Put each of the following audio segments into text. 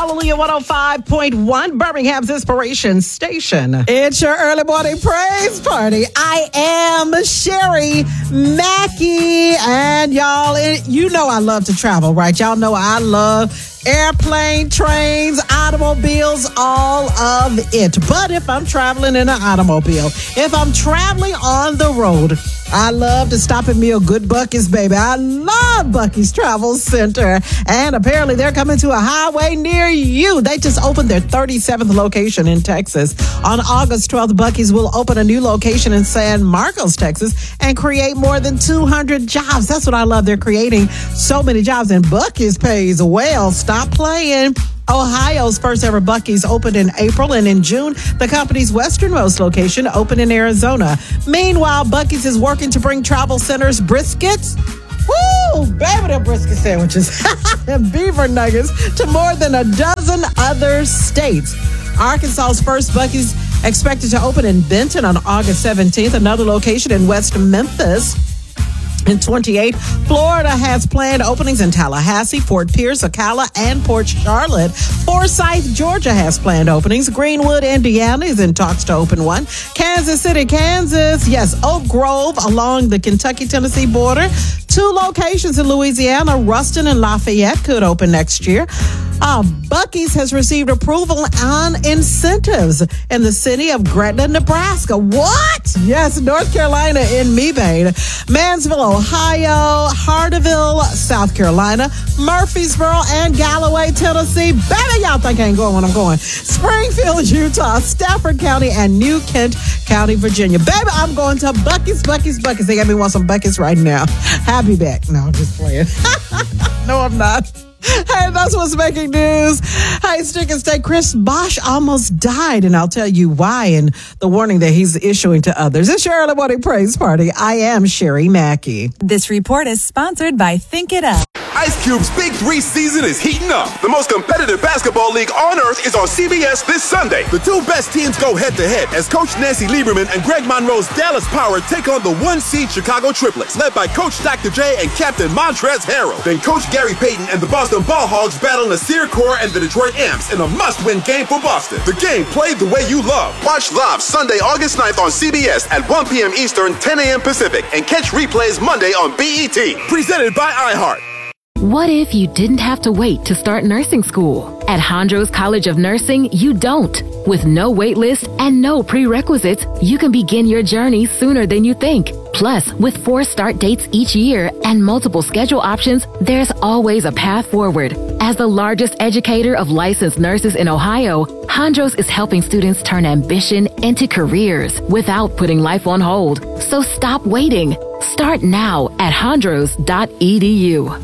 Hallelujah 105.1, Birmingham's Inspiration Station. It's your early morning praise party. I am Sherry Mackey. And y'all, you know I love to travel, right? Y'all know I love airplane, trains, automobiles, all of it. But if I'm traveling in an automobile, if I'm traveling on the road, I love to stop at me a good Buc-ee's, baby. I love Buc-ee's Travel Center. And apparently they're coming to a highway near you. They just opened their 37th location in Texas. On August 12th, Buc-ee's will open a new location in San Marcos, Texas, and create more than 200 jobs. That's what I love. They're creating so many jobs, and Buc-ee's pays well. Stop playing. Ohio's first ever Buc-ee's opened in April, and in June, the company's westernmost location opened in Arizona. Meanwhile, Buc-ee's is working to bring travel centers briskets. Woo! Baby, them brisket sandwiches and beaver nuggets to more than a dozen other states. Arkansas's first Buc-ee's expected to open in Benton on August 17th, another location in West Memphis. In 28, Florida has planned openings in Tallahassee, Fort Pierce, Ocala, and Port Charlotte. Forsyth, Georgia has planned openings. Greenwood, Indiana is in talks to open one. Kansas City, Kansas, yes, Oak Grove along the Kentucky-Tennessee border. 2 locations in Louisiana, Ruston and Lafayette, could open next year. Buc-ee's has received approval on incentives in the city of Gretna, Nebraska. What? Yes, North Carolina in Mebane, Mansville, Ohio, Hardeeville, South Carolina, Murfreesboro, and Galloway, Tennessee. Baby, y'all think I ain't going when I'm going. Springfield, Utah, Stafford County, and New Kent County, Virginia. Baby, I'm going to Buc-ee's. They got me want some Buc-ee's right now. I'll be back. No, I'm just playing. No, I'm not. Hey, that's what's making news. Hey, stick and stay. Chris Bosh almost died, and I'll tell you why and the warning that he's issuing to others. It's your early morning praise party. I am Sherry Mackey. This report is sponsored by Think It Up. Ice Cube's Big 3 season is heating up. The most competitive basketball league on earth is on CBS this Sunday. The 2 best teams go head-to-head as Coach Nancy Lieberman and Greg Monroe's Dallas Power take on the 1-seed Chicago Triplets, led by Coach Dr. J and Captain Montrezl Harrell. Then Coach Gary Payton and the Boston Ball Hogs battle Nasir Kaur and the Detroit Amps in a must-win game for Boston. The game played the way you love. Watch live Sunday, August 9th on CBS at 1 p.m. Eastern, 10 a.m. Pacific, and catch replays Monday on BET. Presented by iHeart. What if you didn't have to wait to start nursing school? At Hondros College of Nursing, you don't. With no wait list and no prerequisites, you can begin your journey sooner than you think. Plus, with 4 start dates each year and multiple schedule options, there's always a path forward. As the largest educator of licensed nurses in Ohio, Hondros is helping students turn ambition into careers without putting life on hold. So stop waiting. Start now at hondros.edu.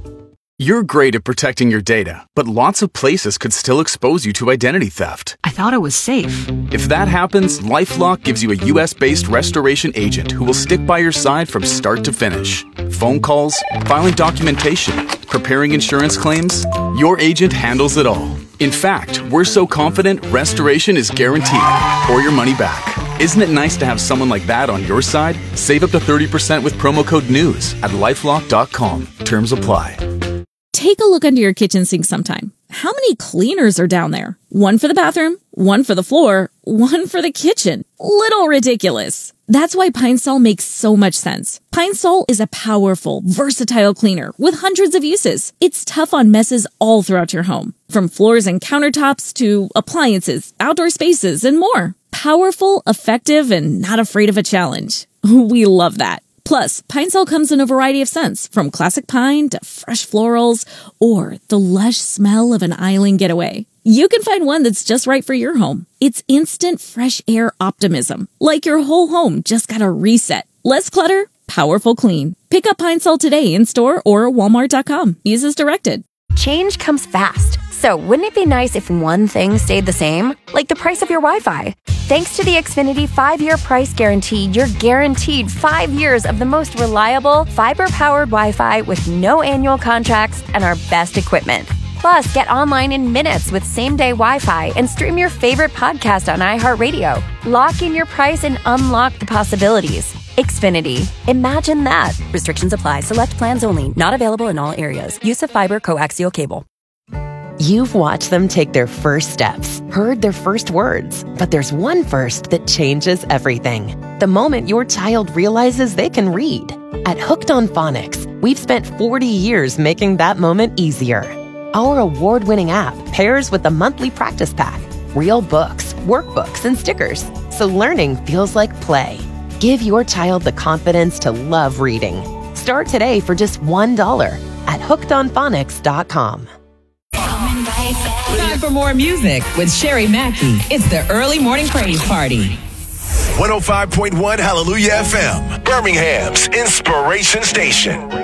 You're great at protecting your data, but lots of places could still expose you to identity theft. I thought it was safe. If that happens, LifeLock gives you a U.S.-based restoration agent who will stick by your side from start to finish. Phone calls, filing documentation, preparing insurance claims, your agent handles it all. In fact, we're so confident restoration is guaranteed or your money back. Isn't it nice to have someone like that on your side? Save up to 30% with promo code NEWS at LifeLock.com. Terms apply. Take a look under your kitchen sink sometime. How many cleaners are down there? One for the bathroom, one for the floor, one for the kitchen. Little ridiculous. That's why Pine Sol makes so much sense. Pine Sol is a powerful, versatile cleaner with hundreds of uses. It's tough on messes all throughout your home, from floors and countertops to appliances, outdoor spaces, and more. Powerful, effective, and not afraid of a challenge. We love that. Plus, Pine Sol comes in a variety of scents, from classic pine to fresh florals or the lush smell of an island getaway. You can find one that's just right for your home. It's instant fresh air optimism, like your whole home just got a reset. Less clutter, powerful clean. Pick up Pine Sol today in store or walmart.com. Use as directed. Change comes fast. So wouldn't it be nice if one thing stayed the same? Like the price of your Wi-Fi. Thanks to the Xfinity 5-year price guarantee, you're guaranteed 5 years of the most reliable, fiber-powered Wi-Fi with no annual contracts and our best equipment. Plus, get online in minutes with same-day Wi-Fi and stream your favorite podcast on iHeartRadio. Lock in your price and unlock the possibilities. Xfinity. Imagine that. Restrictions apply. Select plans only. Not available in all areas. Use of fiber coaxial cable. You've watched them take their first steps, heard their first words, but there's one first that changes everything. The moment your child realizes they can read. At Hooked on Phonics, we've spent 40 years making that moment easier. Our award-winning app pairs with a monthly practice pack, real books, workbooks, and stickers, so learning feels like play. Give your child the confidence to love reading. Start today for just $1 at hookedonphonics.com. Time for more music with Sherry Mackey. It's the early morning praise party. 105.1 Hallelujah FM, Birmingham's inspiration station.